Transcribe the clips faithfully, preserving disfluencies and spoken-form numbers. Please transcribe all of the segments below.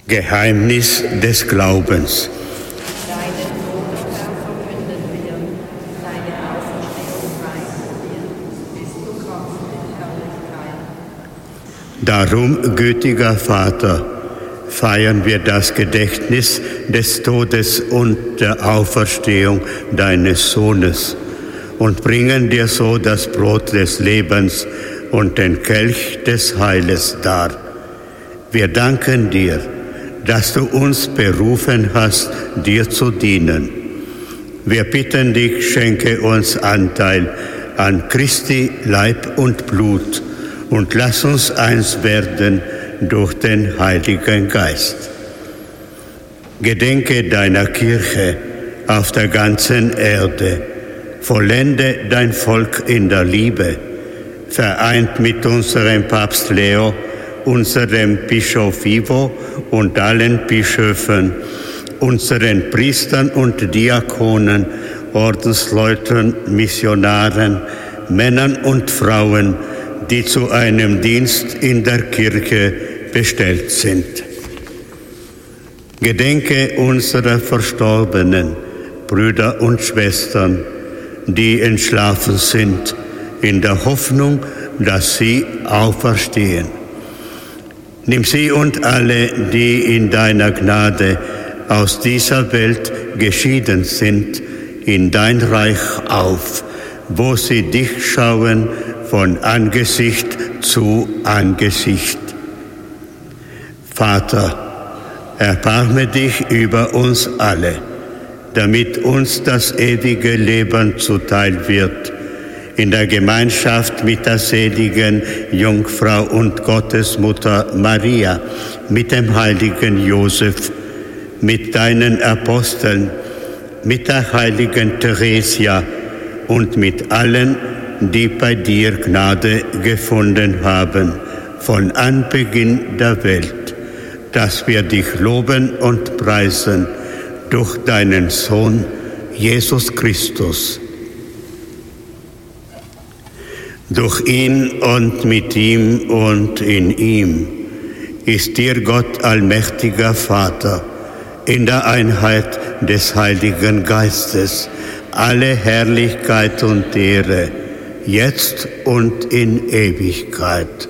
Geheimnis des Glaubens. Deinen Tod verkünden wir, deine Auferstehung preisen wir, bis du kommst in Herrlichkeit. Darum, gütiger Vater, feiern wir das Gedächtnis des Todes und der Auferstehung deines Sohnes und bringen dir so das Brot des Lebens und den Kelch des Heiles dar. Wir danken dir, dass du uns berufen hast, dir zu dienen. Wir bitten dich, schenke uns Anteil an Christi Leib und Blut und lass uns eins werden durch den Heiligen Geist. Gedenke deiner Kirche auf der ganzen Erde, vollende dein Volk in der Liebe, vereint mit unserem Papst Leo, unserem Bischof Ivo und allen Bischöfen, unseren Priestern und Diakonen, Ordensleuten, Missionaren, Männern und Frauen, die zu einem Dienst in der Kirche bestellt sind. Gedenke unserer Verstorbenen, Brüder und Schwestern, die entschlafen sind, in der Hoffnung, dass sie auferstehen. Nimm sie und alle, die in deiner Gnade aus dieser Welt geschieden sind, in dein Reich auf, wo sie dich schauen von Angesicht zu Angesicht. Vater, erbarme dich über uns alle, damit uns das ewige Leben zuteil wird, in der Gemeinschaft mit der seligen Jungfrau und Gottesmutter Maria, mit dem heiligen Josef, mit deinen Aposteln, mit der heiligen Theresia und mit allen, die bei dir Gnade gefunden haben, von Anbeginn der Welt, dass wir dich loben und preisen durch deinen Sohn, Jesus Christus. Durch ihn und mit ihm und in ihm ist dir Gott allmächtiger Vater, in der Einheit des Heiligen Geistes, alle Herrlichkeit und Ehre, jetzt und in Ewigkeit.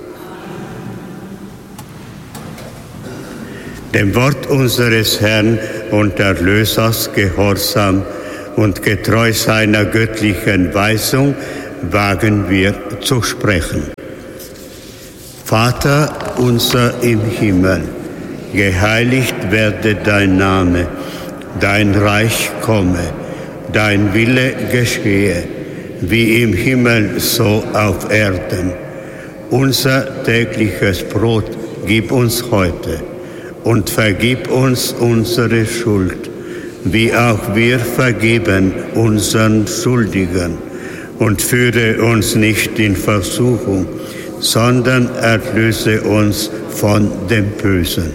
Dem Wort unseres Herrn und Erlösers gehorsam und getreu seiner göttlichen Weisung wagen wir zu sprechen. Vater unser im Himmel, geheiligt werde dein Name, dein Reich komme, dein Wille geschehe, wie im Himmel so auf Erden. Unser tägliches Brot gib uns heute und vergib uns unsere Schuld, wie auch wir vergeben unseren Schuldigen. Und führe uns nicht in Versuchung, sondern erlöse uns von dem Bösen.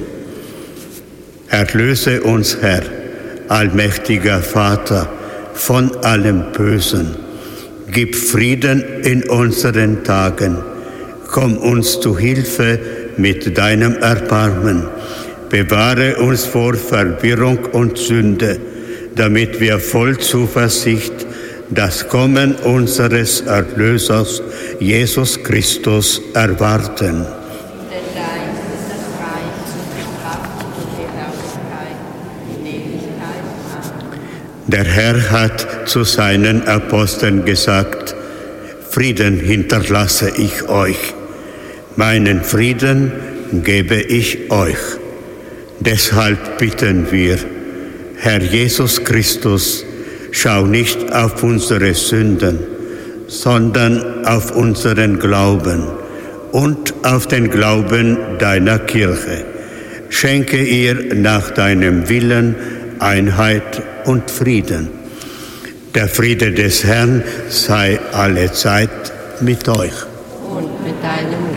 Erlöse uns, Herr, allmächtiger Vater, von allem Bösen. Gib Frieden in unseren Tagen. Komm uns zu Hilfe mit deinem Erbarmen. Bewahre uns vor Verwirrung und Sünde, damit wir voll Zuversicht das Kommen unseres Erlösers, Jesus Christus, erwarten. Denn dein ist das Reich und die Kraft und die Herrlichkeit in Ewigkeit. Amen. Der Herr hat zu seinen Aposteln gesagt: Frieden hinterlasse ich euch, meinen Frieden gebe ich euch. Deshalb bitten wir, Herr Jesus Christus, schau nicht auf unsere Sünden, sondern auf unseren Glauben und auf den Glauben deiner Kirche. Schenke ihr nach deinem Willen Einheit und Frieden. Der Friede des Herrn sei allezeit mit euch. Und mit deinem